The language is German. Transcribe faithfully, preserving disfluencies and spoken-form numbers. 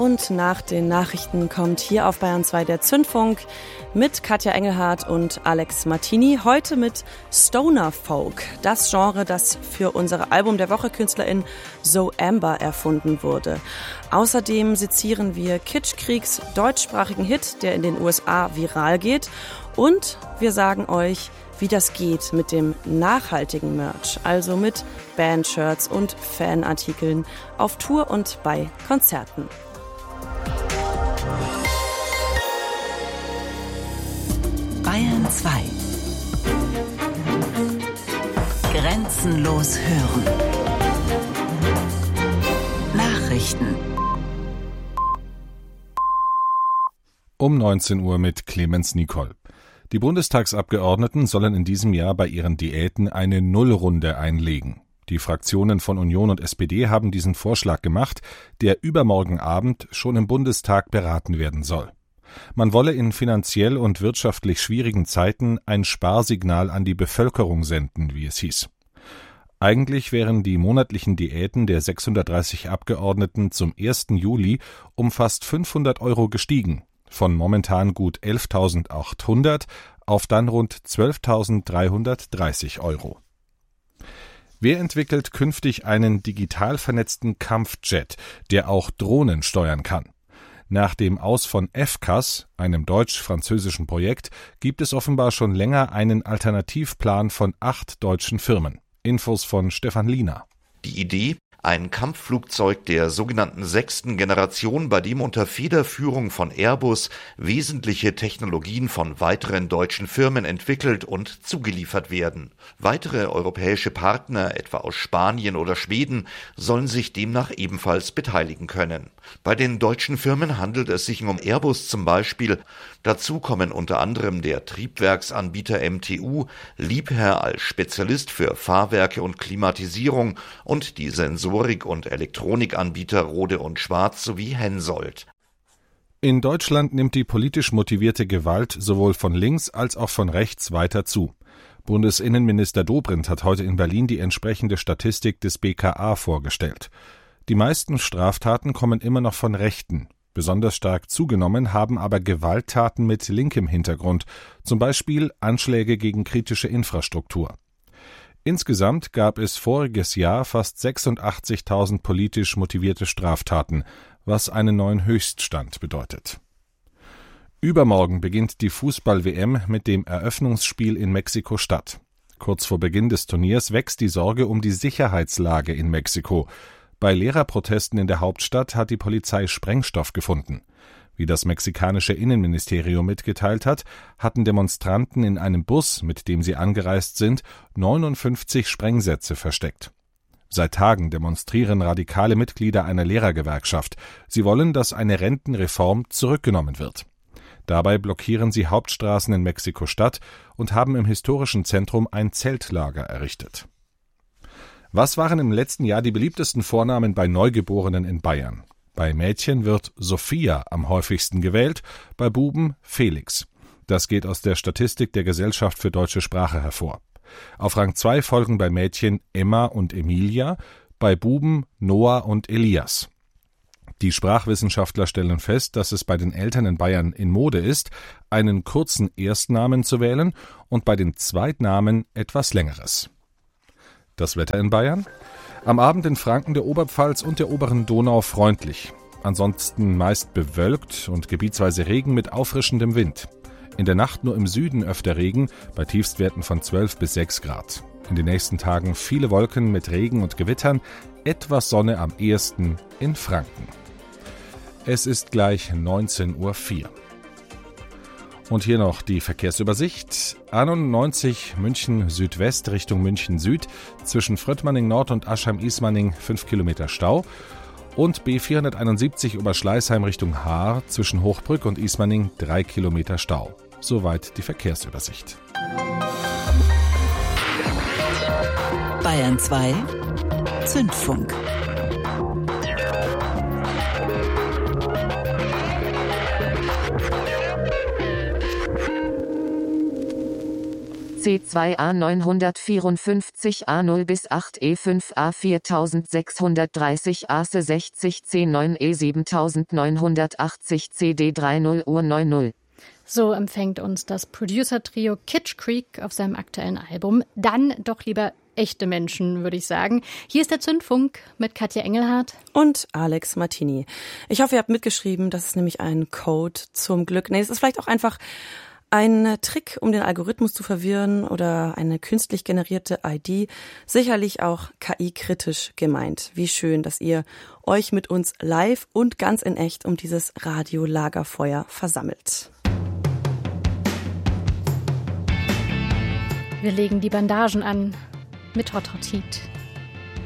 Und nach den Nachrichten kommt hier auf Bayern zwei der Zündfunk mit Katja Engelhardt und Alex Martini. Heute mit Stoner Folk, das Genre, das für unsere Album der Woche Künstlerin So Amber erfunden wurde. Außerdem sezieren wir Kitschkriegs deutschsprachigen Hit, der in den U S A viral geht. Und wir sagen euch, wie das geht mit dem nachhaltigen Merch, also mit Bandshirts und Fanartikeln auf Tour und bei Konzerten. Bayern zwei. Grenzenlos hören. Nachrichten. Um neunzehn Uhr mit Clemens Nicol. Die Bundestagsabgeordneten sollen in diesem Jahr bei ihren Diäten eine Nullrunde einlegen. Die Fraktionen von Union und S P D haben diesen Vorschlag gemacht, der übermorgen Abend schon im Bundestag beraten werden soll. Man wolle in finanziell und wirtschaftlich schwierigen Zeiten ein Sparsignal an die Bevölkerung senden, wie es hieß. Eigentlich wären die monatlichen Diäten der sechshundertdreißig Abgeordneten zum ersten Juli um fast fünfhundert Euro gestiegen. Von momentan gut elftausendachthundert auf dann rund zwölftausenddreihundertdreißig Euro. Wer entwickelt künftig einen digital vernetzten Kampfjet, der auch Drohnen steuern kann? Nach dem Aus von F C A S, einem deutsch-französischen Projekt, gibt es offenbar schon länger einen Alternativplan von acht deutschen Firmen. Infos von Stefan Liener. Die Idee? Ein Kampfflugzeug der sogenannten sechsten Generation, bei dem unter Federführung von Airbus wesentliche Technologien von weiteren deutschen Firmen entwickelt und zugeliefert werden. Weitere europäische Partner, etwa aus Spanien oder Schweden, sollen sich demnach ebenfalls beteiligen können. Bei den deutschen Firmen handelt es sich um Airbus zum Beispiel. Dazu kommen unter anderem der Triebwerksanbieter M T U, Liebherr als Spezialist für Fahrwerke und Klimatisierung und die Sensorik- und Elektronikanbieter Rohde und Schwarz sowie Hensoldt. In Deutschland nimmt die politisch motivierte Gewalt sowohl von links als auch von rechts weiter zu. Bundesinnenminister Dobrindt hat heute in Berlin die entsprechende Statistik des B K A vorgestellt. Die meisten Straftaten kommen immer noch von Rechten. Besonders stark zugenommen haben aber Gewalttaten mit linkem Hintergrund, zum Beispiel Anschläge gegen kritische Infrastruktur. Insgesamt gab es voriges Jahr fast sechsundachtzigtausend politisch motivierte Straftaten, was einen neuen Höchststand bedeutet. Übermorgen beginnt die Fußball-W M mit dem Eröffnungsspiel in Mexiko-Stadt. Kurz vor Beginn des Turniers wächst die Sorge um die Sicherheitslage in Mexiko. Bei Lehrerprotesten in der Hauptstadt hat die Polizei Sprengstoff gefunden. Wie das mexikanische Innenministerium mitgeteilt hat, hatten Demonstranten in einem Bus, mit dem sie angereist sind, neunundfünfzig Sprengsätze versteckt. Seit Tagen demonstrieren radikale Mitglieder einer Lehrergewerkschaft. Sie wollen, dass eine Rentenreform zurückgenommen wird. Dabei blockieren sie Hauptstraßen in Mexiko-Stadt und haben im historischen Zentrum ein Zeltlager errichtet. Was waren im letzten Jahr die beliebtesten Vornamen bei Neugeborenen in Bayern? Bei Mädchen wird Sophia am häufigsten gewählt, bei Buben Felix. Das geht aus der Statistik der Gesellschaft für deutsche Sprache hervor. Auf Rang zwei folgen bei Mädchen Emma und Emilia, bei Buben Noah und Elias. Die Sprachwissenschaftler stellen fest, dass es bei den Eltern in Bayern in Mode ist, einen kurzen Erstnamen zu wählen und bei den Zweitnamen etwas Längeres. Das Wetter in Bayern? Am Abend in Franken, der Oberpfalz und der oberen Donau freundlich. Ansonsten meist bewölkt und gebietsweise Regen mit auffrischendem Wind. In der Nacht nur im Süden öfter Regen, bei Tiefstwerten von zwölf bis sechs Grad. In den nächsten Tagen viele Wolken mit Regen und Gewittern, etwas Sonne am ehesten in Franken. Es ist gleich neunzehn Uhr vier. Und hier noch die Verkehrsübersicht. A neunundneunzig München Südwest Richtung München Süd, zwischen Fröttmanning Nord und Aschheim-Ismaning fünf Kilometer Stau. Und B vierhunderteinundsiebzig Oberschleißheim Richtung Haar, zwischen Hochbrück und Ismaning drei Kilometer Stau. Soweit die Verkehrsübersicht. Bayern zwei Zündfunk. C zwei A neunhundertvierundfünfzig A null bis acht E fünf A viertausendsechshundertdreißig A C sechzig C neun E siebentausendneunhundertachtzig C D dreißig Uhr neunzig. So empfängt uns das Producer-Trio Kitsch Creek auf seinem aktuellen Album. Dann doch lieber echte Menschen, würde ich sagen. Hier ist der Zündfunk mit Katja Engelhardt und Alex Martini. Ich hoffe, ihr habt mitgeschrieben, das ist nämlich ein Code zum Glück. Nee, es ist vielleicht auch einfach ein Trick, um den Algorithmus zu verwirren oder eine künstlich generierte I D. Sicherlich auch K I-kritisch gemeint. Wie schön, dass ihr euch mit uns live und ganz in echt um dieses Radio-Lagerfeuer versammelt. Wir legen die Bandagen an mit Hot Hot Heat.